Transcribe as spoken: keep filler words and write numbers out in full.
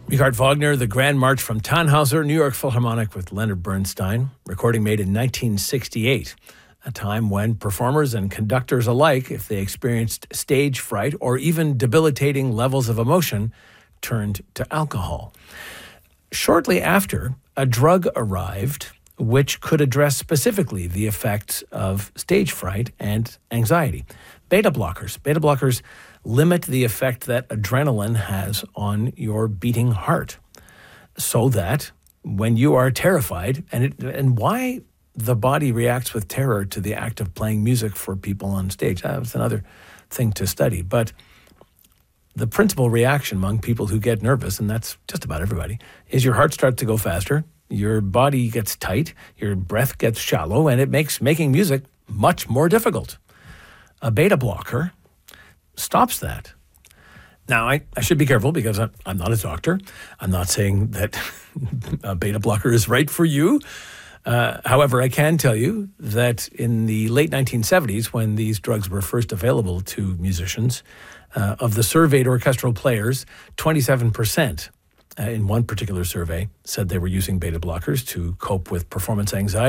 Richard Wagner, the Grand March from Tannhauser, New York Philharmonic with Leonard Bernstein, recording made in nineteen sixty-eight, a time when performers and conductors alike, if they experienced stage fright or even debilitating levels of emotion, turned to alcohol. Shortly after, a drug arrived which could address specifically the effects of stage fright and anxiety. Beta blockers. Beta blockers limit the effect that adrenaline has on your beating heart, so that when you are terrified, and it, and why the body reacts with terror to the act of playing music for people on stage, that's another thing to study. But the principal reaction among people who get nervous, and that's just about everybody, is your heart starts to go faster, your body gets tight, your breath gets shallow, and it makes making music much more difficult. A beta blocker stops that. Now, I, I should be careful because I'm, I'm not a doctor. I'm not saying that a beta blocker is right for you. Uh, however, I can tell you that in the late nineteen seventies, when these drugs were first available to musicians, uh, of the surveyed orchestral players, twenty-seven percent uh, in one particular survey said they were using beta blockers to cope with performance anxiety.